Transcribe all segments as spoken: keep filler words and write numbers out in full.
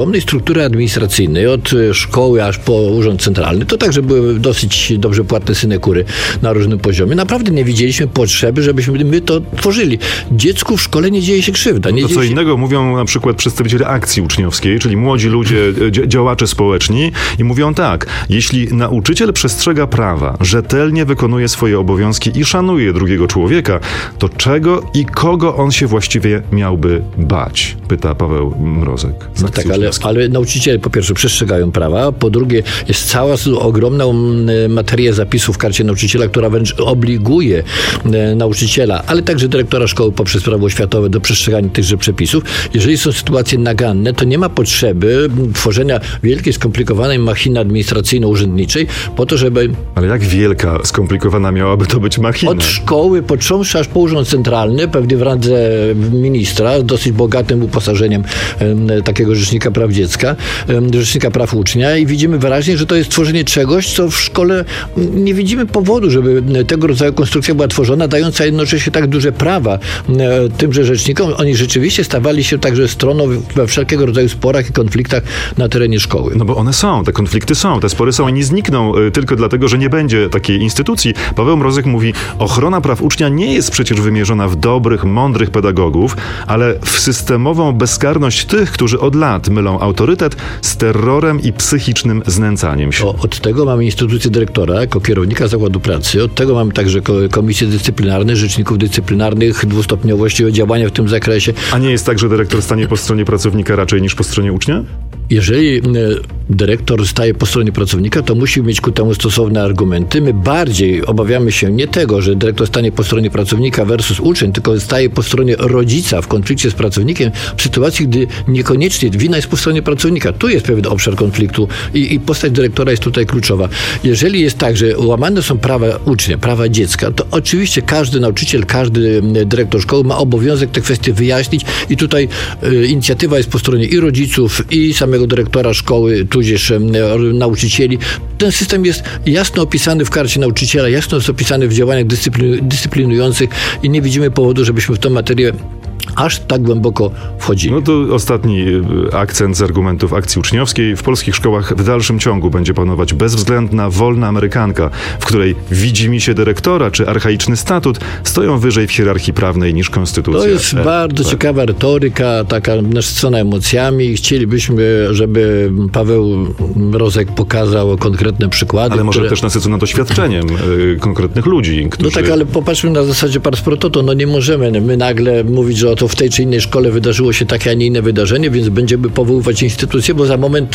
struktury administracyjnej, od szkoły aż po urząd centralny, to także były dosyć dobrze płatne synekury na różnym poziomie. Naprawdę nie widzieliśmy potrzeby, żebyśmy my to tworzyli. Dziecku w szkole nie dzieje się krzywda. Nie to co się... innego mówią na przykład przedstawiciele akcji uczniowskiej, czyli młodzi ludzie, działacze społeczni i mówią tak, jeśli nauczyciel przestrzega prawa, rzetelnie wykonuje swoje obowiązki i szanuje drugiego człowieka, to czego i kogo on się właściwie miałby bać? Pyta Paweł Mrozek. No tak, ale, ale nauczyciele po pierwsze przestrzegają prawa, po drugie jest cała ogromna materia zapisów w karcie nauczyciela, która wręcz obliguje nauczyciela, ale także dyrektora szkoły poprzez prawo oświatowe do przestrzegania tychże przepisów. Jeżeli są sytuacje naganne, to nie ma potrzeby tworzenia wielkiej, skomplikowanej machiny administracyjno-urzędniczej po to, żeby... Ale jak wielka, skomplikowana miałaby to być machina? Od szkoły, począwszy aż po urząd centralny, pewnie w randze ministra, z dosyć bogatym uposażeniem takiego rzecznika praw dziecka, rzecznika praw ucznia i widzimy wyraźnie, że to jest tworzenie czegoś, co w szkole nie widzimy powodu, żeby tego rodzaju konstrukcja była tworzona, dająca jednocześnie tak duże prawa tymże rzecznikom. Oni rzeczywiście stawali się także stroną we wszelkiego rodzaju sporach i konfliktach na terenie szkoły. No bo one są, te konflikty są, te spory są i nie znikną tylko dlatego, że nie będzie takiej instytucji. Paweł Mrozek mówi, ochrona praw ucznia nie jest przecież wymierzona w dobrych, mądrych pedagogów, ale w systemową bezkarność tych, którzy od lat mylą autorytet z terrorem i psychicznym znęcaniem się. O, od tego mamy instytucję dyrektora jako kierownika zakładu pracy, od tego mamy także komisje dyscyplinarne, rzeczników dyscyplinarnych, dwustopniowości działania w tym zakresie. A nie jest tak, że dyrektor stanie po stronie pracownika raczej niż po stronie ucznia? Jeżeli dyrektor staje po stronie pracownika, to musi mieć ku temu stosowne argumenty. My bardziej obawiamy się nie tego, że dyrektor stanie po stronie pracownika versus uczeń, tylko staje po stronie rodzica w konflikcie z pracownikiem w sytuacji, gdy niekoniecznie wina jest po stronie pracownika. Tu jest pewien obszar konfliktu i, i postać dyrektora jest tutaj kluczowa. Jeżeli jest tak, że łamane są prawa ucznia, prawa dziecka, to oczywiście każdy nauczyciel, każdy dyrektor szkoły ma obowiązek te kwestie wyjaśnić i tutaj y, inicjatywa jest po stronie i rodziców, i samego dyrektora szkoły, tudzież nauczycieli. Ten system jest jasno opisany w karcie nauczyciela, jasno jest opisany w działaniach dyscyplin- dyscyplinujących i nie widzimy powodu, żebyśmy w tę materię aż tak głęboko wchodzili. No to ostatni akcent z argumentów akcji uczniowskiej. W polskich szkołach w dalszym ciągu będzie panować bezwzględna, wolna amerykanka, w której widzimisię dyrektora czy archaiczny statut stoją wyżej w hierarchii prawnej niż konstytucja. To jest e, bardzo tak. ciekawa retoryka, taka nasycona emocjami. Chcielibyśmy, żeby Paweł Mrozek pokazał konkretne przykłady. Ale może które... też nasycona doświadczeniem y, konkretnych ludzi, którzy... No tak, ale popatrzmy na zasadzie pars pro toto. No nie możemy my nagle mówić, że oto w tej czy innej szkole wydarzyło się takie, a nie inne wydarzenie, więc będziemy powoływać instytucje, bo za moment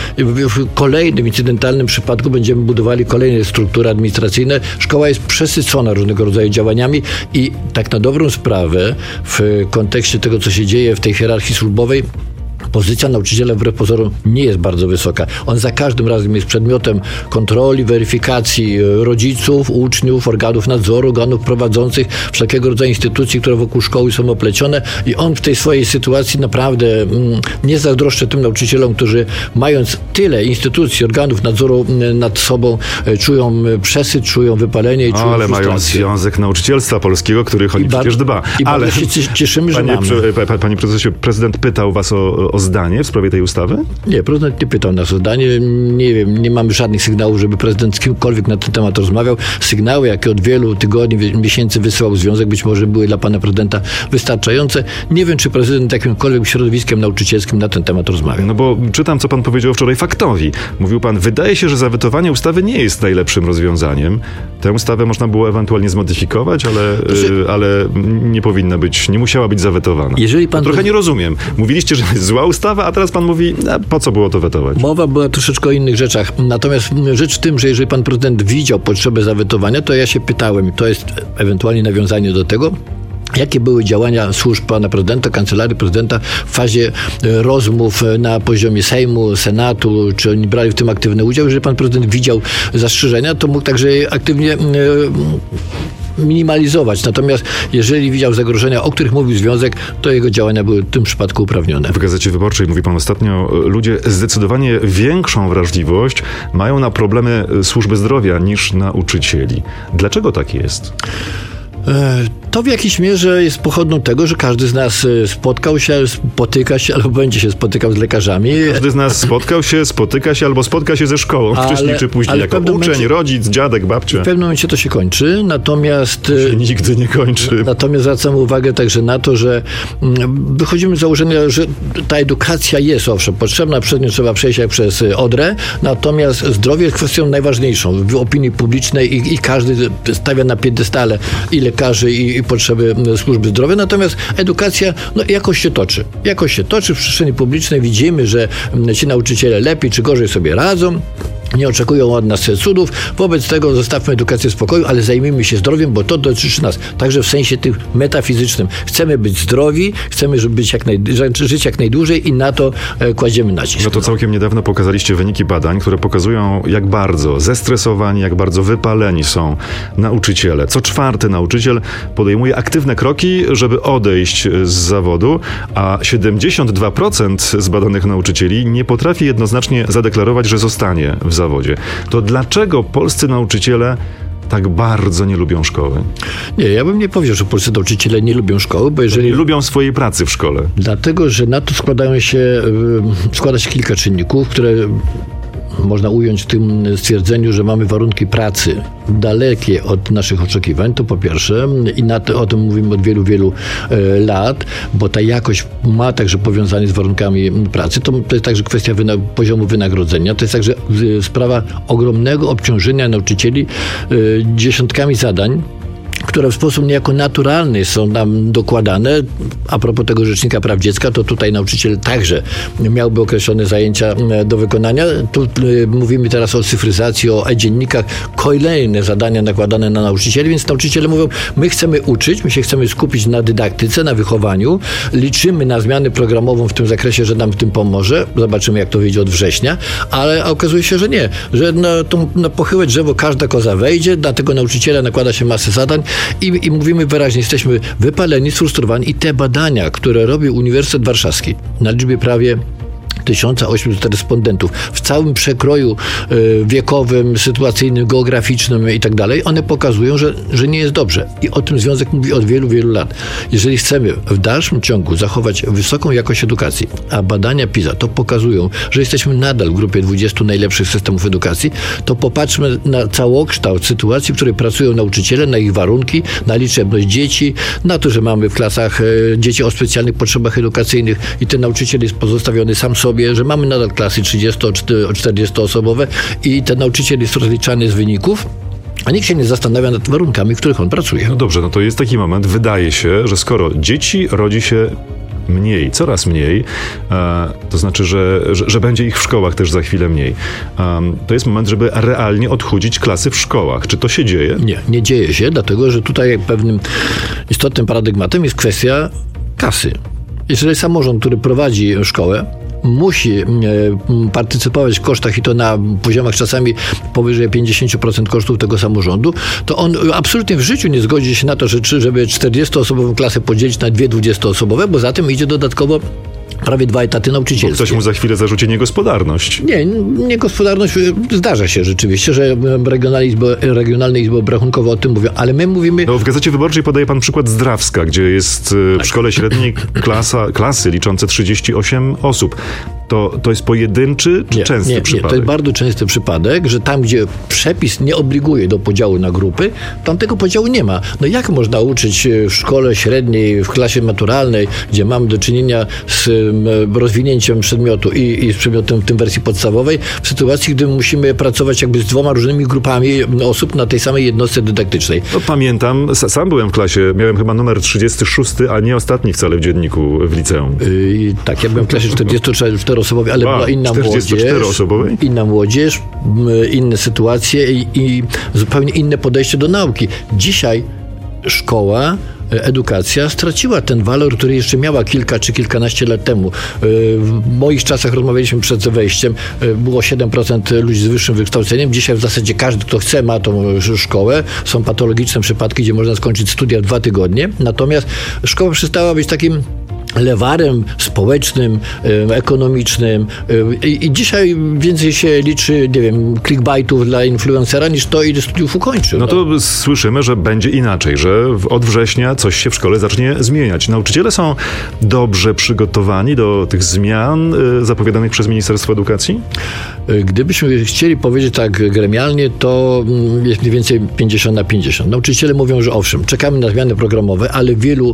w kolejnym incydentalnym przypadku będziemy budowali kolejne struktury administracyjne. Szkoła jest przesycona różnego rodzaju działaniami i tak na dobrą sprawę w kontekście tego, co się dzieje w tej hierarchii służbowej, pozycja nauczyciela wbrew pozorom nie jest bardzo wysoka. On za każdym razem jest przedmiotem kontroli, weryfikacji rodziców, uczniów, organów nadzoru, organów prowadzących, wszelkiego rodzaju instytucji, które wokół szkoły są oplecione i on w tej swojej sytuacji naprawdę mm, nie zazdroszczę tym nauczycielom, którzy mając tyle instytucji, organów nadzoru nad sobą, czują przesyt, czują wypalenie i czują Ale frustrację. mają Związek Nauczycielstwa Polskiego, który chodzi przecież dba. I ale bardzo się cieszymy, że panie, mamy. Panie prezesie, prezydent pytał was o, o zdanie w sprawie tej ustawy? Nie, prezydent nie pytał nas o zdanie. Nie wiem, nie mamy żadnych sygnałów, żeby prezydent z kimkolwiek na ten temat rozmawiał. Sygnały, jakie od wielu tygodni, miesięcy wysyłał związek, być może były dla pana prezydenta wystarczające. Nie wiem, czy prezydent jakimkolwiek środowiskiem nauczycielskim na ten temat rozmawiał. No bo czytam, co pan powiedział wczoraj Faktowi. Mówił pan, wydaje się, że zawetowanie ustawy nie jest najlepszym rozwiązaniem. Tę ustawę można było ewentualnie zmodyfikować, ale, Znaczy, ale nie powinna być, nie musiała być zawetowana. Jeżeli pan no, trochę prez... nie rozumiem. Mówiliście, że jest zła ustawa, a teraz pan mówi, a po co było to wetować? Mowa była troszeczkę o innych rzeczach. Natomiast rzecz w tym, że jeżeli pan prezydent widział potrzebę zawetowania, to ja się pytałem, to jest ewentualnie nawiązanie do tego, jakie były działania służb pana prezydenta, kancelarii prezydenta w fazie rozmów na poziomie Sejmu, Senatu, czy oni brali w tym aktywny udział. Jeżeli pan prezydent widział zastrzeżenia, to mógł także aktywnie minimalizować. Natomiast jeżeli widział zagrożenia, o których mówił związek, to jego działania były w tym przypadku uprawnione. W Gazecie Wyborczej, mówi pan ostatnio, ludzie zdecydowanie większą wrażliwość mają na problemy służby zdrowia niż nauczycieli. Dlaczego tak jest? E- To w jakiejś mierze jest pochodną tego, że każdy z nas spotkał się, spotyka się albo będzie się spotykał z lekarzami. Każdy z nas spotkał się, spotyka się albo spotka się ze szkołą ale, wcześniej czy później, jako uczeń, momencie, rodzic, dziadek, babcia. W pewnym momencie to się kończy, natomiast... To się nigdy nie kończy. Natomiast zwracam uwagę także na to, że wychodzimy z założenia, że ta edukacja jest owszem potrzebna, przez nią trzeba przejść jak przez Odrę, natomiast zdrowie jest kwestią najważniejszą w opinii publicznej i, i każdy stawia na piedestale i lekarzy, i, i potrzeby służby zdrowia, natomiast edukacja no, jakoś się toczy. Jakoś się toczy w przestrzeni publicznej, widzimy, że ci nauczyciele lepiej czy gorzej sobie radzą. Nie oczekują od nas cudów. Wobec tego zostawmy edukację w spokoju, ale zajmijmy się zdrowiem, bo to dotyczy nas. Także w sensie tym metafizycznym. Chcemy być zdrowi, chcemy być jak naj, żyć jak najdłużej i na to kładziemy nacisk. No to całkiem niedawno pokazaliście wyniki badań, które pokazują, jak bardzo zestresowani, jak bardzo wypaleni są nauczyciele. Co czwarty nauczyciel podejmuje aktywne kroki, żeby odejść z zawodu, a siedemdziesiąt dwa procent zbadanych nauczycieli nie potrafi jednoznacznie zadeklarować, że zostanie w zawodzie. To dlaczego polscy nauczyciele tak bardzo nie lubią szkoły? Nie, ja bym nie powiedział, że polscy nauczyciele nie lubią szkoły, bo jeżeli... Nie lubią swojej pracy w szkole. Dlatego, że na to składają się, składa się kilka czynników, które można ująć w tym stwierdzeniu, że mamy warunki pracy dalekie od naszych oczekiwań, to po pierwsze, i na to, o tym mówimy od wielu, wielu e, lat, bo ta jakość ma także powiązanie z warunkami pracy. To, to jest także kwestia wyna- poziomu wynagrodzenia, to jest także y, sprawa ogromnego obciążenia nauczycieli y, dziesiątkami zadań, które w sposób niejako naturalny są nam dokładane. A propos tego Rzecznika Praw Dziecka, to tutaj nauczyciel także miałby określone zajęcia do wykonania. Tu y, mówimy teraz o cyfryzacji, o e-dziennikach, kolejne zadania nakładane na nauczycieli, więc nauczyciele mówią, my chcemy uczyć, my się chcemy skupić na dydaktyce, na wychowaniu, liczymy na zmianę programową w tym zakresie, że nam w tym pomoże. Zobaczymy, jak to wyjdzie od września, ale okazuje się, że nie, że na, to, na pochyłe drzewo każda koza wejdzie, dlatego nauczyciele nakłada się masę zadań. I, I mówimy wyraźnie, jesteśmy wypaleni, sfrustrowani i te badania, które robi Uniwersytet Warszawski na liczbie prawie tysiąc osiemset respondentów w całym przekroju y, wiekowym, sytuacyjnym, geograficznym i tak dalej, one pokazują, że, że nie jest dobrze. I o tym Związek mówi od wielu, wielu lat. Jeżeli chcemy w dalszym ciągu zachować wysoką jakość edukacji, a badania PISA to pokazują, że jesteśmy nadal w grupie dwudziestu najlepszych systemów edukacji, to popatrzmy na całokształt sytuacji, w której pracują nauczyciele, na ich warunki, na liczebność dzieci, na to, że mamy w klasach y, dzieci o specjalnych potrzebach edukacyjnych i ten nauczyciel jest pozostawiony sam sobie, że mamy nadal klasy trzydziesto-czterdziestoosobowe i ten nauczyciel jest rozliczany z wyników, a nikt się nie zastanawia nad warunkami, w których on pracuje. No dobrze, no to jest taki moment, wydaje się, że skoro dzieci rodzi się mniej, coraz mniej, e, to znaczy, że, że, że będzie ich w szkołach też za chwilę mniej. E, to jest moment, żeby realnie odchudzić klasy w szkołach. Czy to się dzieje? Nie, nie dzieje się, dlatego że tutaj pewnym istotnym paradygmatem jest kwestia kasy. Jeżeli samorząd, który prowadzi szkołę, musi e, partycypować w kosztach i to na poziomach czasami powyżej pięćdziesiąt procent kosztów tego samorządu, to on absolutnie w życiu nie zgodzi się na to, że, żeby czterdziestoosobową klasę podzielić na dwie dwudziestoosobowe, bo za tym idzie dodatkowo prawie dwa etaty nauczycielskie. Bo ktoś mu za chwilę zarzuci niegospodarność. Nie, niegospodarność zdarza się rzeczywiście, że regionalne izby, regionalne izby obrachunkowe o tym mówią, ale my mówimy... No, w Gazecie Wyborczej podaje pan przykład Zdrawska, gdzie jest tak. w szkole średniej klasa, klasy liczące trzydzieści osiem osób. To, to jest pojedynczy czy nie, częsty nie, przypadek? Nie, to jest bardzo częsty przypadek, że tam, gdzie przepis nie obliguje do podziału na grupy, tam tego podziału nie ma. No jak można uczyć w szkole średniej, w klasie maturalnej, gdzie mamy do czynienia z rozwinięciem przedmiotu i, i z przedmiotem w tym wersji podstawowej, w sytuacji, gdy musimy pracować jakby z dwoma różnymi grupami osób na tej samej jednostce dydaktycznej. No, pamiętam, sam byłem w klasie, miałem chyba numer trzydziesty szósty, a nie ostatni wcale w dzienniku w liceum. Yy, tak, ja byłem w klasie czterdziestoczteroosobowej, ale A, była inna młodzież. Inna młodzież, inne sytuacje i, i zupełnie inne podejście do nauki. Dzisiaj szkoła, edukacja straciła ten walor, który jeszcze miała kilka czy kilkanaście lat temu. W moich czasach, rozmawialiśmy przed wejściem, było siedem procent ludzi z wyższym wykształceniem. Dzisiaj w zasadzie każdy, kto chce, ma tą szkołę. Są patologiczne przypadki, gdzie można skończyć studia w dwa tygodnie. Natomiast szkoła przestała być takim lewarem społecznym, ekonomicznym i, i dzisiaj więcej się liczy, nie wiem, clickbaitów dla influencera niż to, ile studiów ukończył. No to słyszymy, że będzie inaczej, że od września coś się w szkole zacznie zmieniać. Nauczyciele są dobrze przygotowani do tych zmian zapowiadanych przez Ministerstwo Edukacji? Gdybyśmy chcieli powiedzieć tak gremialnie, to jest mniej więcej pięćdziesiąt na pięćdziesiąt. Nauczyciele mówią, że owszem, czekamy na zmiany programowe, ale wielu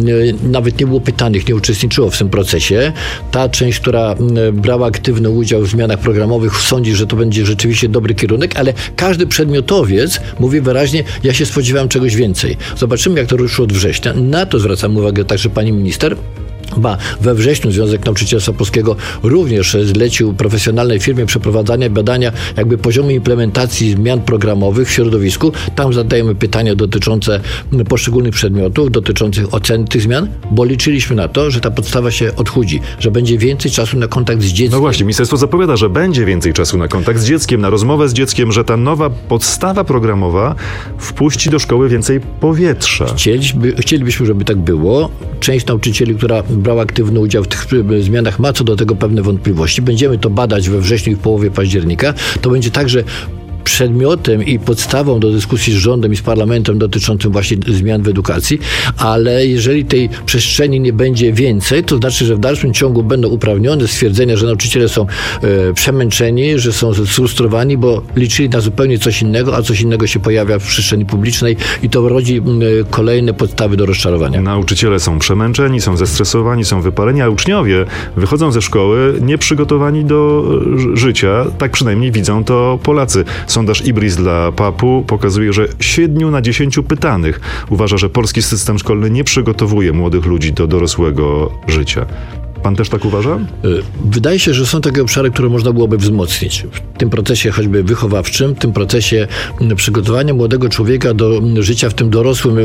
nawet nie było pytanych, nie uczestniczyło w tym procesie. Ta część, która brała aktywny udział w zmianach programowych, sądzi, że to będzie rzeczywiście dobry kierunek, ale każdy przedmiotowiec mówi wyraźnie, ja się spodziewałem czegoś więcej. Zobaczymy, jak to ruszyło od września. Na to zwracam uwagę także pani minister. Ba, we wrześniu Związek Nauczycielstwa Polskiego również zlecił profesjonalnej firmie przeprowadzania badania jakby poziomu implementacji zmian programowych w środowisku. Tam zadajemy pytania dotyczące poszczególnych przedmiotów, dotyczących oceny tych zmian, bo liczyliśmy na to, że ta podstawa się odchudzi, że będzie więcej czasu na kontakt z dzieckiem. No właśnie, ministerstwo zapowiada, że będzie więcej czasu na kontakt z dzieckiem, na rozmowę z dzieckiem, że ta nowa podstawa programowa wpuści do szkoły więcej powietrza. Chcieliby, chcielibyśmy, żeby tak było. Część nauczycieli, która brała aktywny udział w tych zmianach, ma co do tego pewne wątpliwości. Będziemy to badać we wrześniu i w połowie października. To będzie także przedmiotem i podstawą do dyskusji z rządem i z parlamentem dotyczącym właśnie zmian w edukacji, ale jeżeli tej przestrzeni nie będzie więcej, to znaczy, że w dalszym ciągu będą uprawnione stwierdzenia, że nauczyciele są e, przemęczeni, że są sfrustrowani, bo liczyli na zupełnie coś innego, a coś innego się pojawia w przestrzeni publicznej i to rodzi e, kolejne podstawy do rozczarowania. Nauczyciele są przemęczeni, są zestresowani, są wypaleni, a uczniowie wychodzą ze szkoły nieprzygotowani do życia. Tak przynajmniej widzą to Polacy. Sondaż Ibris dla papu pokazuje, że siedmiu na dziesięciu pytanych uważa, że polski system szkolny nie przygotowuje młodych ludzi do dorosłego życia. Pan też tak uważa? Wydaje się, że są takie obszary, które można byłoby wzmocnić. W tym procesie choćby wychowawczym, w tym procesie przygotowania młodego człowieka do życia w tym dorosłym,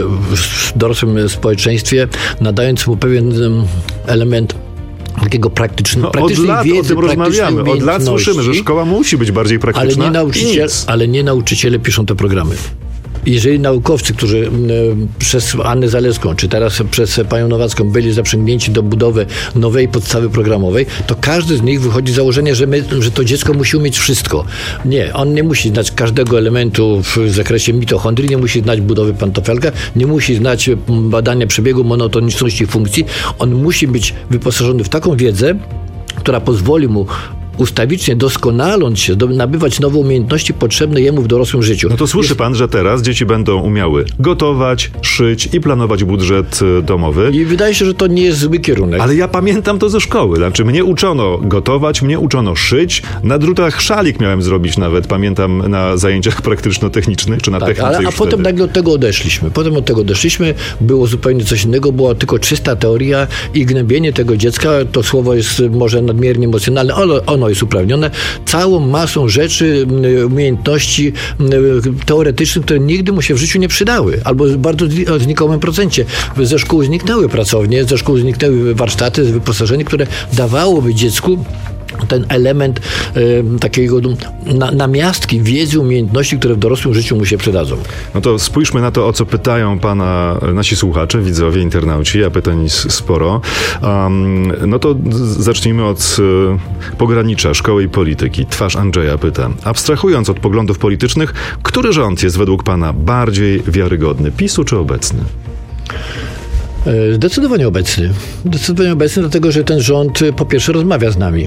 dorosłym społeczeństwie, nadając mu pewien element takiego praktycznego, no, praktycznej od lat wiedzy, o tym rozmawiamy. Od lat słyszymy, że szkoła musi być bardziej praktyczna. Ale nie, nauczyciel, ale nie nauczyciele piszą te programy. Jeżeli naukowcy, którzy y, przez Annę Zalewską, czy teraz przez panią Nowacką byli zaprzęgnięci do budowy nowej podstawy programowej, to każdy z nich wychodzi z założenia, że, my, że to dziecko musi umieć wszystko. Nie, on nie musi znać każdego elementu w zakresie mitochondrii, nie musi znać budowy pantofelka, nie musi znać badania przebiegu monotoniczności funkcji. On musi być wyposażony w taką wiedzę, która pozwoli mu ustawicznie doskonaląc się, do, nabywać nowe umiejętności potrzebne jemu w dorosłym życiu. No to słyszy Jest... pan, że teraz dzieci będą umiały gotować, szyć i planować budżet domowy. I wydaje się, że to nie jest zły kierunek. Ale ja pamiętam to ze szkoły. Znaczy mnie uczono gotować, mnie uczono szyć. Na drutach szalik miałem zrobić nawet, pamiętam, na zajęciach praktyczno-technicznych, czy na tak, technice ale, A już potem wtedy. nagle od tego odeszliśmy. Potem od tego odeszliśmy, było zupełnie coś innego, była tylko czysta teoria i gnębienie tego dziecka, to słowo jest może nadmiernie emocjonalne, ale ono jest uprawnione całą masą rzeczy, umiejętności teoretycznych, które nigdy mu się w życiu nie przydały, albo w bardzo znikomym procencie. Ze szkół zniknęły pracownie, ze szkół zniknęły warsztaty, wyposażenie, które dawałoby dziecku ten element e, takiego na, namiastki wiedzy, umiejętności, które w dorosłym życiu mu się przydadzą. No to spójrzmy na to, o co pytają pana nasi słuchacze, widzowie, internauci, a pytań sporo. Um, no to zacznijmy od e, pogranicza szkoły i polityki. Twarz Andrzeja pyta, abstrahując od poglądów politycznych, który rząd jest według pana bardziej wiarygodny, PiSu czy obecny? Zdecydowanie obecny. Zdecydowanie obecny, dlatego że ten rząd po pierwsze rozmawia z nami.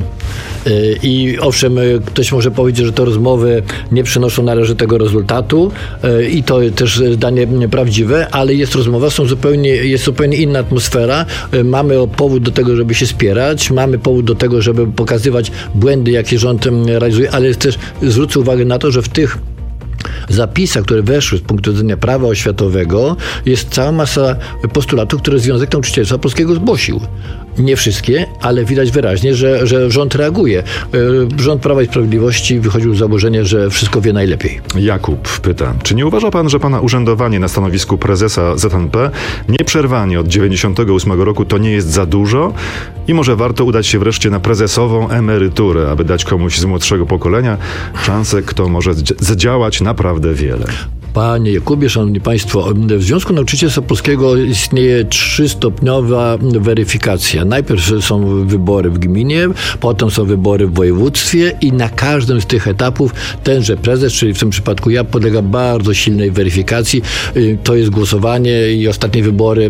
I owszem, ktoś może powiedzieć, że te rozmowy nie przynoszą należytego rezultatu i to też zdanie prawdziwe, ale jest rozmowa, są zupełnie, jest zupełnie inna atmosfera. Mamy powód do tego, żeby się spierać, mamy powód do tego, żeby pokazywać błędy, jakie rząd realizuje, ale też zwrócę uwagę na to, że w tych zapisach, które weszły z punktu widzenia prawa oświatowego, jest cała masa postulatów, które Związek Nauczycielstwa Polskiego zgłosił. Nie wszystkie, ale widać wyraźnie, że, że rząd reaguje. Rząd Prawa i Sprawiedliwości wychodził z założenia, że wszystko wie najlepiej. Jakub pyta, czy nie uważa pan, że pana urzędowanie na stanowisku prezesa Z N P nieprzerwanie od dziewięćdziesiątego ósmego roku to nie jest za dużo i może warto udać się wreszcie na prezesową emeryturę, aby dać komuś z młodszego pokolenia szansę, kto może zdziałać naprawdę wiele? Panie Jakubie, szanowni państwo, w Związku Nauczycielstwa Polskiego istnieje trzystopniowa weryfikacja. Najpierw są wybory w gminie, potem są wybory w województwie i na każdym z tych etapów tenże prezes, czyli w tym przypadku ja, podlega bardzo silnej weryfikacji. To jest głosowanie i ostatnie wybory,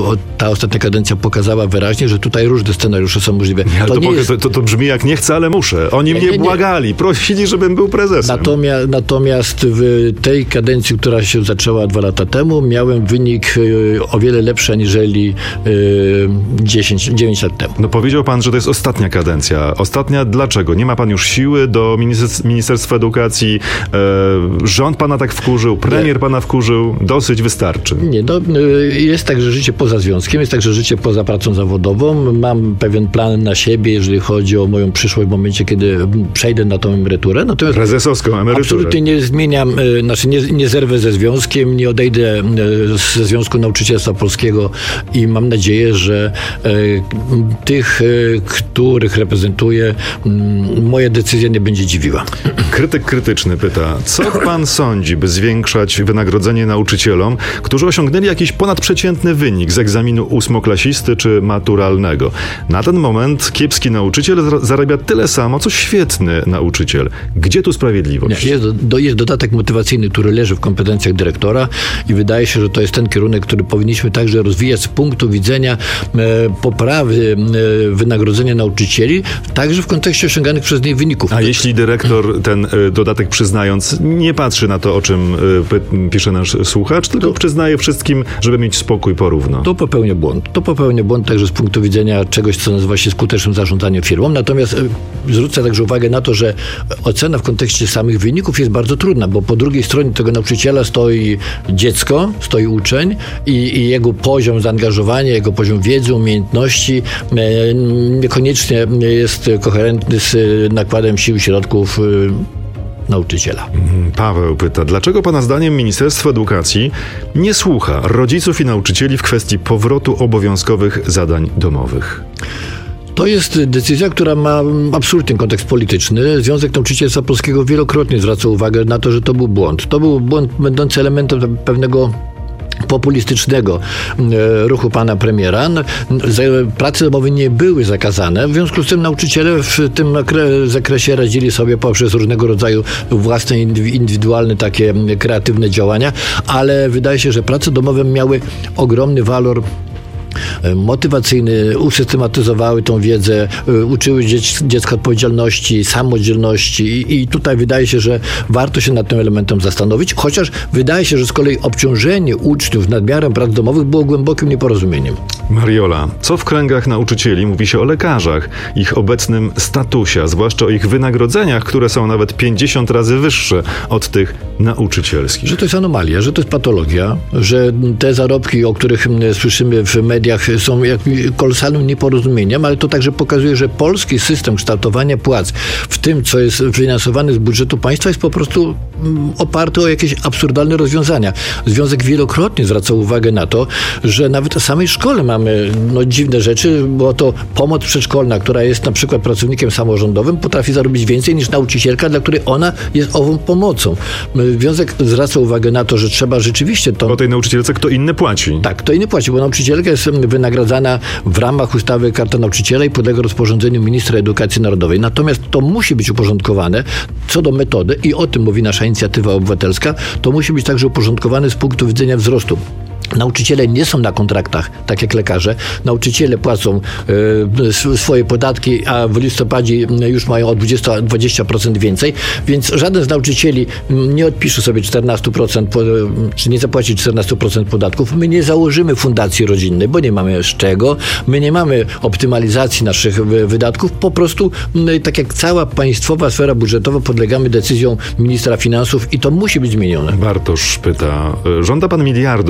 ta ostatnia kadencja pokazała wyraźnie, że tutaj różne scenariusze są możliwe. To, to, nie jest... to, to brzmi jak nie chcę, ale muszę. Oni nie, mnie nie, nie. błagali, prosili, żebym był prezesem. Natomiast, natomiast w tej kadencji, która się zaczęła dwa lata temu, miałem wynik o wiele lepszy aniżeli dziesięć, dziewięć lat temu. No powiedział pan, że to jest ostatnia kadencja. Ostatnia dlaczego? Nie ma pan już siły do Ministerstwa Edukacji? E, rząd pana tak wkurzył, premier nie. pana wkurzył. Dosyć wystarczy. Nie, no, jest także życie poza związkiem, jest także życie poza pracą zawodową. Mam pewien plan na siebie, jeżeli chodzi o moją przyszłość w momencie, kiedy przejdę na tą emeryturę. Natomiast prezesowską emeryturę. Absolutnie nie zmieniam, znaczy nie, nie zerwę ze związkiem, nie odejdę ze Związku Nauczycielstwa Polskiego i mam nadzieję, że e, tych, e, których reprezentuję, m, moja decyzja nie będzie dziwiła. Krytyk krytyczny pyta, co pan sądzi, by zwiększać wynagrodzenie nauczycielom, którzy osiągnęli jakiś ponadprzeciętny wynik z egzaminu ósmoklasisty czy maturalnego? Na ten moment kiepski nauczyciel zarabia tyle samo, co świetny nauczyciel. Gdzie tu sprawiedliwość? Jest, do, jest dodatek motywacyjny, który leży w kompetencjach dyrektora i wydaje się, że to jest ten kierunek, który powinniśmy także rozwijać z punktu widzenia e, poprawy e, wynagrodzenia nauczycieli, także w kontekście osiąganych przez nich wyników. A jeśli dyrektor ten e, dodatek przyznając, nie patrzy na to, o czym e, pisze nasz słuchacz, tylko to, przyznaje wszystkim, żeby mieć spokój porówno. To popełnia błąd. To popełnia błąd także z punktu widzenia czegoś, co nazywa się skutecznym zarządzaniem firmą. Natomiast e, zwrócę także uwagę na to, że ocena w kontekście samych wyników jest bardzo trudna, bo po drugiej stronie tego nauczyciela stoi dziecko, stoi uczeń i, i jego poziom zaangażowania, jego poziom wiedzy, umiejętności e, niekoniecznie jest koherentny z nakładem sił i środków e, nauczyciela. Paweł pyta, dlaczego pana zdaniem Ministerstwo Edukacji nie słucha rodziców i nauczycieli w kwestii powrotu obowiązkowych zadań domowych? To jest decyzja, która ma absolutnie kontekst polityczny. Związek Nauczycielstwa Polskiego wielokrotnie zwraca uwagę na to, że to był błąd. To był błąd będący elementem pewnego populistycznego ruchu pana premiera. Prace domowe nie były zakazane, w związku z tym nauczyciele w tym zakresie radzili sobie poprzez różnego rodzaju własne, indywidualne, takie kreatywne działania, ale wydaje się, że prace domowe miały ogromny walor motywacyjny, usystematyzowały tą wiedzę, uczyły dziec, dziecka odpowiedzialności, samodzielności i, i tutaj wydaje się, że warto się nad tym elementem zastanowić, chociaż wydaje się, że z kolei obciążenie uczniów nadmiarem prac domowych było głębokim nieporozumieniem. Mariola, co w kręgach nauczycieli mówi się o lekarzach, ich obecnym statusie, a zwłaszcza o ich wynagrodzeniach, które są nawet pięćdziesiąt razy wyższe od tych nauczycielskich? Że to jest anomalia, że to jest patologia, że te zarobki, o których słyszymy w mediach, są jakimś kolosalnym nieporozumieniem, ale to także pokazuje, że polski system kształtowania płac w tym, co jest finansowane z budżetu państwa, jest po prostu oparty o jakieś absurdalne rozwiązania. Związek wielokrotnie zwracał uwagę na to, że nawet w samej szkole mamy no, dziwne rzeczy, bo to pomoc przedszkolna, która jest na przykład pracownikiem samorządowym, potrafi zarobić więcej niż nauczycielka, dla której ona jest ową pomocą. Związek zwraca uwagę na to, że trzeba rzeczywiście to... Bo tej nauczycielce kto inny płaci. Tak, kto inny płaci, bo nauczycielka jest wynagradzana w ramach ustawy Karta Nauczyciela i podlega rozporządzeniu ministra edukacji narodowej. Natomiast to musi być uporządkowane co do metody i o tym mówi nasza inicjatywa obywatelska, to musi być także uporządkowane z punktu widzenia wzrostu. Nauczyciele nie są na kontraktach, tak jak lekarze. Nauczyciele płacą y, swoje podatki, a w listopadzie już mają o dwadzieścia procent więcej, więc żaden z nauczycieli nie odpisze sobie czternaście procent, czy nie zapłaci czternaście procent podatków. My nie założymy fundacji rodzinnej, bo nie mamy z czego. My nie mamy optymalizacji naszych wydatków. Po prostu, y, tak jak cała państwowa sfera budżetowa, podlegamy decyzjom ministra finansów i to musi być zmienione. Bartosz pyta, żąda pan miliardów na powiązanie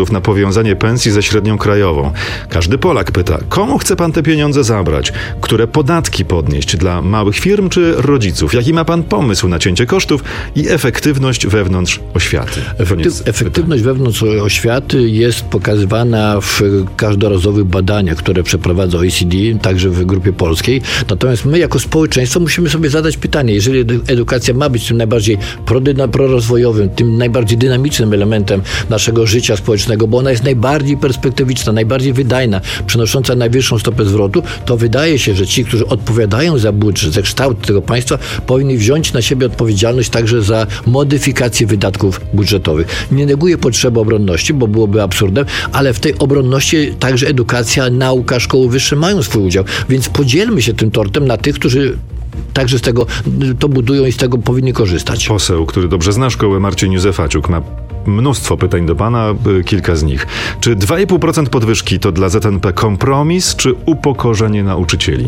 powiązanie pensji ze średnią krajową. Każdy Polak pyta, komu chce pan te pieniądze zabrać? Które podatki podnieść? Dla małych firm czy rodziców? Jaki ma pan pomysł na cięcie kosztów i efektywność wewnątrz oświaty? Efektyw, efektywność wewnątrz oświaty jest pokazywana w każdorazowych badaniach, które przeprowadza O E C D, także w grupie polskiej. Natomiast my jako społeczeństwo musimy sobie zadać pytanie, jeżeli edukacja ma być tym najbardziej prorozwojowym, tym najbardziej dynamicznym elementem naszego życia społecznego, bo ona jest najbardziej perspektywiczna, najbardziej wydajna, przynosząca najwyższą stopę zwrotu, to wydaje się, że ci, którzy odpowiadają za budżet, za kształt tego państwa, powinni wziąć na siebie odpowiedzialność także za modyfikację wydatków budżetowych. Nie neguję potrzeby obronności, bo byłoby absurdem, ale w tej obronności także edukacja, nauka, szkoły wyższe mają swój udział, więc podzielmy się tym tortem na tych, którzy także z tego to budują i z tego powinni korzystać. Poseł, który dobrze zna szkołę, Marcin Józefaciuk, ma mnóstwo pytań do pana, kilka z nich. Czy dwa i pół procent podwyżki to dla Z N P kompromis, czy upokorzenie nauczycieli?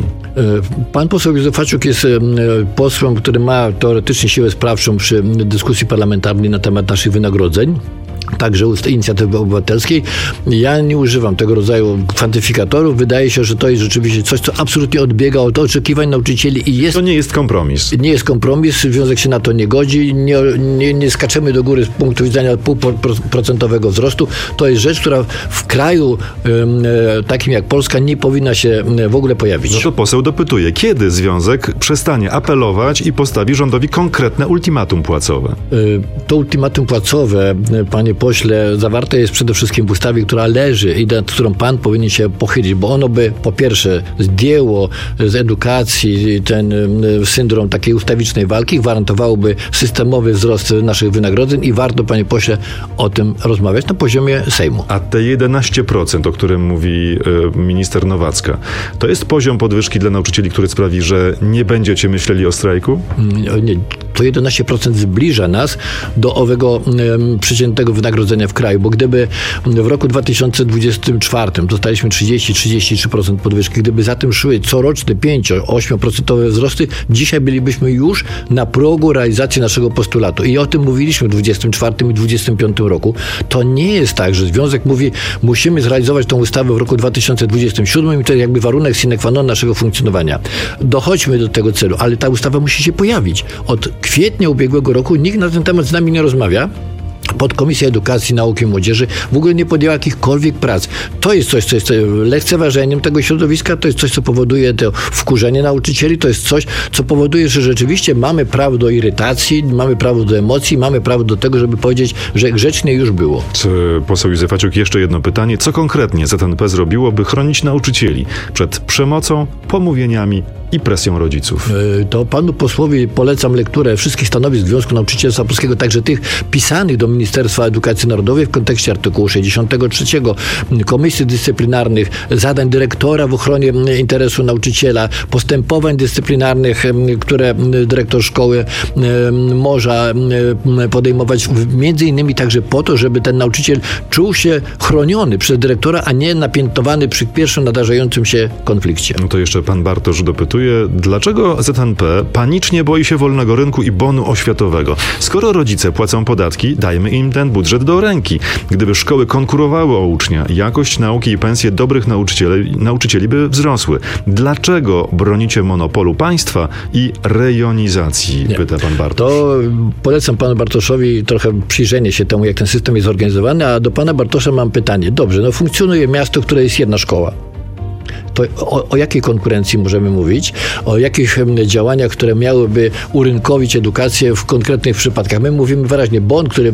Pan poseł Józefaciuk jest posłem, który ma teoretycznie siłę sprawczą przy dyskusji parlamentarnej na temat naszych wynagrodzeń. Także inicjatywy obywatelskiej. Ja nie używam tego rodzaju kwantyfikatorów. Wydaje się, że to jest rzeczywiście coś, co absolutnie odbiega od oczekiwań nauczycieli i jest... To nie jest kompromis. Nie jest kompromis. Związek się na to nie godzi. Nie, nie, nie skaczemy do góry z punktu widzenia półprocentowego wzrostu. To jest rzecz, która w kraju e, takim jak Polska nie powinna się w ogóle pojawić. No to poseł dopytuje, kiedy związek przestanie apelować i postawi rządowi konkretne ultimatum płacowe? E, to ultimatum płacowe, panie pośle, zawarte jest przede wszystkim w ustawie, która leży i nad którą pan powinien się pochylić, bo ono by po pierwsze zdjęło z edukacji ten syndrom takiej ustawicznej walki, gwarantowałoby systemowy wzrost naszych wynagrodzeń i warto, panie pośle, o tym rozmawiać na poziomie Sejmu. A te jedenaście procent, o którym mówi minister Nowacka, to jest poziom podwyżki dla nauczycieli, który sprawi, że nie będziecie myśleli o strajku? Nie, to jedenaście procent zbliża nas do owego um, przeciętnego wynagrodzenia w kraju, bo gdyby w roku dwa tysiące dwudziestym czwartym dostaliśmy trzydzieści do trzydziestu trzech procent podwyżki, gdyby za tym szły coroczne pięć do ośmiu procent wzrosty, dzisiaj bylibyśmy już na progu realizacji naszego postulatu. I o tym mówiliśmy w dwudziestym czwartym i dwudziestym piątym roku. To nie jest tak, że Związek mówi, musimy zrealizować tą ustawę w roku dwa tysiące dwudziestym siódmym i to jest jakby warunek sine qua non naszego funkcjonowania. Dochodźmy do tego celu, ale ta ustawa musi się pojawić. Od kwietnia ubiegłego roku nikt na ten temat z nami nie rozmawia. Podkomisja Edukacji, Nauki i Młodzieży w ogóle nie podjęła jakichkolwiek prac. To jest coś, co jest lekceważeniem tego środowiska, to jest coś, co powoduje to wkurzenie nauczycieli, to jest coś, co powoduje, że rzeczywiście mamy prawo do irytacji, mamy prawo do emocji, mamy prawo do tego, żeby powiedzieć, że grzecznie już było. Poseł Józefaciuk, jeszcze jedno pytanie. Co konkretnie Z N P zrobiło, by chronić nauczycieli przed przemocą, pomówieniami i presją rodziców? To panu posłowi polecam lekturę wszystkich stanowisk Związku Nauczycielstwa Polskiego, także tych pisanych do Ministerstwa Edukacji Narodowej w kontekście artykułu sześćdziesiątego trzeciego, komisji dyscyplinarnych, zadań dyrektora w ochronie interesu nauczyciela, postępowań dyscyplinarnych, które dyrektor szkoły może podejmować między innymi także po to, żeby ten nauczyciel czuł się chroniony przez dyrektora, a nie napiętowany przy pierwszym nadarzającym się konflikcie. No to jeszcze pan Bartosz dopytuje, dlaczego Z N P panicznie boi się wolnego rynku i bonu oświatowego? Skoro rodzice płacą podatki, dajmy im ten budżet do ręki. Gdyby szkoły konkurowały o ucznia, jakość nauki i pensje dobrych nauczycieli, nauczycieli by wzrosły. Dlaczego bronicie monopolu państwa i rejonizacji? Nie. Pyta pan Bartosz. To polecam panu Bartoszowi trochę przyjrzenie się temu, jak ten system jest zorganizowany, a do pana Bartosza mam pytanie. Dobrze, no funkcjonuje miasto, które jest jedna szkoła. To o, o jakiej konkurencji możemy mówić? O jakich działaniach, które miałyby urynkowić edukację w konkretnych przypadkach? My mówimy wyraźnie, bon, który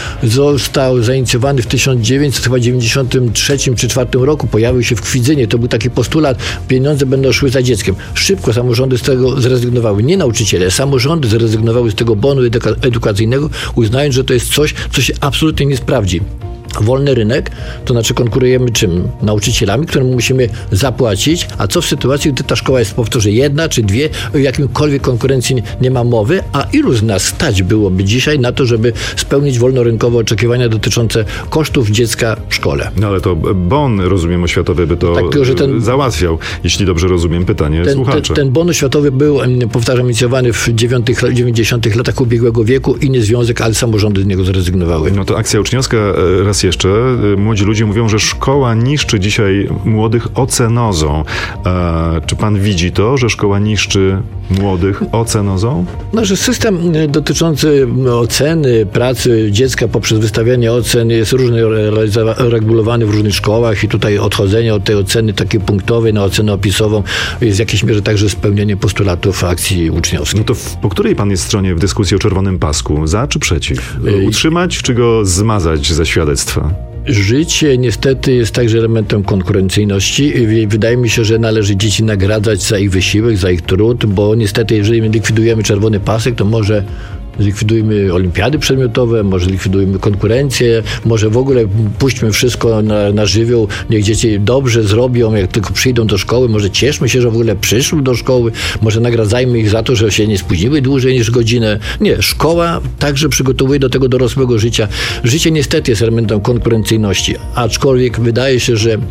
został zainicjowany w tysiąc dziewięćset dziewięćdziesiątym trzecim czy czwartym roku, pojawił się w Kwidzynie. To był taki postulat, pieniądze będą szły za dzieckiem. Szybko samorządy z tego zrezygnowały. Nie nauczyciele, samorządy zrezygnowały z tego bonu eduka- edukacyjnego, uznając, że to jest coś, co się absolutnie nie sprawdzi. Wolny rynek, to znaczy konkurujemy czym? Nauczycielami, którym musimy zapłacić, a co w sytuacji, gdy ta szkoła jest, powtórzę, jedna czy dwie, o jakimkolwiek konkurencji nie, nie ma mowy, a ilu z nas stać byłoby dzisiaj na to, żeby spełnić wolnorynkowe oczekiwania dotyczące kosztów dziecka w szkole? No ale to bon, rozumiem, oświatowy by to tak, że ten, załatwiał, jeśli dobrze rozumiem pytanie ten, słuchacza. Ten, ten bon oświatowy był, powtarzam, inicjowany w dziewięćdziesiątych latach ubiegłego wieku i nie związek, ale samorządy z niego zrezygnowały. No to akcja uczniowska raz raz jeszcze. Młodzi ludzie mówią, że szkoła niszczy dzisiaj młodych ocenozą. E, czy pan widzi to, że szkoła niszczy młodych ocenozą? No, że system dotyczący oceny pracy dziecka poprzez wystawianie ocen jest różnie regulowany w różnych szkołach i tutaj odchodzenie od tej oceny takiej punktowej na ocenę opisową jest w jakiejś mierze także spełnienie postulatów akcji uczniowskiej. No to w, po której pan jest stronie w dyskusji o czerwonym pasku? Za czy przeciw? Utrzymać czy go zmazać ze świadectwa? Życie niestety jest także elementem konkurencyjności i wydaje mi się, że należy dzieci nagradzać za ich wysiłek, za ich trud, bo niestety jeżeli likwidujemy czerwony pasek, to może zlikwidujmy olimpiady przedmiotowe, może likwidujmy konkurencję, może w ogóle puśćmy wszystko na, na żywioł, niech dzieci dobrze zrobią, jak tylko przyjdą do szkoły, może cieszmy się, że w ogóle przyszły do szkoły, może nagradzajmy ich za to, że się nie spóźniły dłużej niż godzinę. Nie, szkoła także przygotowuje do tego dorosłego życia. Życie niestety jest elementem konkurencyjności, aczkolwiek wydaje się, że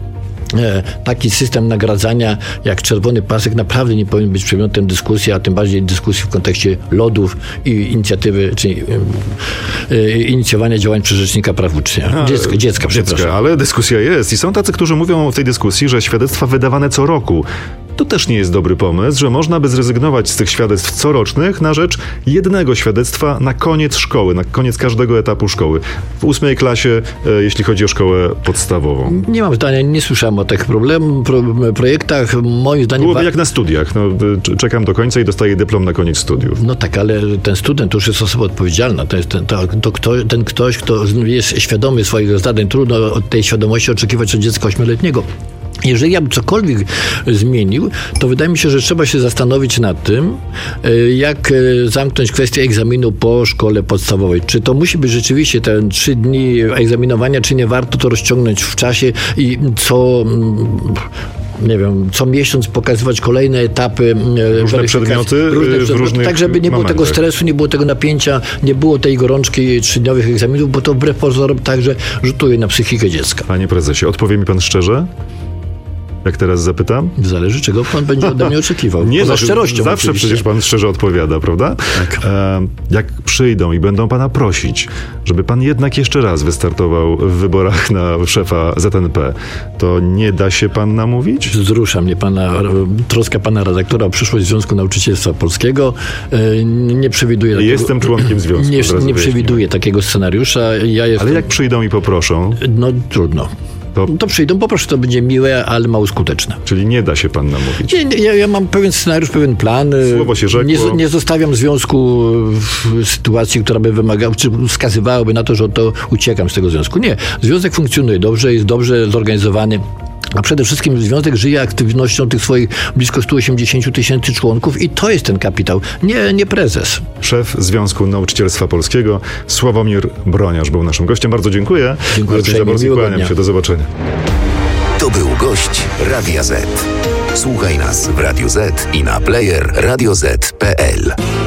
taki system nagradzania jak czerwony pasek naprawdę nie powinien być przedmiotem dyskusji, a tym bardziej dyskusji w kontekście lodów i inicjatywy, czyli y, inicjowania działań przez Rzecznika Praw Ucznia. Dziecka, dziecka, dziecka, ale dyskusja jest i są tacy, którzy mówią w tej dyskusji, że świadectwa wydawane co roku to też nie jest dobry pomysł, że można by zrezygnować z tych świadectw corocznych na rzecz jednego świadectwa na koniec szkoły, na koniec każdego etapu szkoły. W ósmej klasie, e, jeśli chodzi o szkołę podstawową. Nie mam zdania, nie słyszałem o tych problem, pro, projektach. Moim zdaniem... Byłoby jak na studiach. No, czekam do końca i dostaję dyplom na koniec studiów. No tak, ale ten student to już jest osoba odpowiedzialna. To jest ten, to, to kto, ten ktoś, kto jest świadomy swoich zadań. Trudno od tej świadomości oczekiwać od dziecka ośmioletniego. Jeżeli ja bym cokolwiek zmienił, to wydaje mi się, że trzeba się zastanowić nad tym, jak zamknąć kwestię egzaminu po szkole podstawowej. Czy to musi być rzeczywiście te trzy dni egzaminowania, czy nie warto to rozciągnąć w czasie i co... nie wiem, co miesiąc pokazywać kolejne etapy różne przedmioty różne w różnych tak, żeby nie było momentach. tego stresu, nie było tego napięcia, nie było tej gorączki trzydniowych egzaminów, bo to wbrew pozorom także rzutuje na psychikę dziecka. Panie prezesie, odpowie mi pan szczerze? Jak teraz zapytam? Zależy, czego pan będzie ode mnie oczekiwał. Nie, Poza znaczy, szczerością zawsze oczywiście. Przecież pan szczerze odpowiada, prawda? Tak. E, jak przyjdą i będą pana prosić, żeby pan jednak jeszcze raz wystartował w wyborach na szefa Z N P, to nie da się pan namówić? Wzrusza mnie pana, troska pana redaktora o przyszłość Związku Nauczycielstwa Polskiego. E, nie przewiduję takiego, Jestem członkiem związku. Nie, nie przewiduję takiego scenariusza. Ja jestem, ale jak przyjdą i poproszą? No trudno. To... to przyjdą, po prostu to będzie miłe, ale mało skuteczne. Czyli nie da się pan namówić. Nie, nie, ja, ja mam pewien scenariusz, pewien plan. Słowo się rzekło. Nie, nie zostawiam związku w sytuacji, która by wymagała, czy wskazywałaby na to, że to uciekam z tego związku. Nie. Związek funkcjonuje dobrze, jest dobrze zorganizowany. A przede wszystkim związek żyje aktywnością tych swoich blisko sto osiemdziesiąt tysięcy członków i to jest ten kapitał, nie, nie prezes. Szef Związku Nauczycielstwa Polskiego Sławomir Broniarz był naszym gościem. Bardzo dziękuję. Dziękuję Marcin, kłaniam się. Do zobaczenia. To był gość Radia Z. Słuchaj nas w Radio Z i na player radio zet kropka pe el.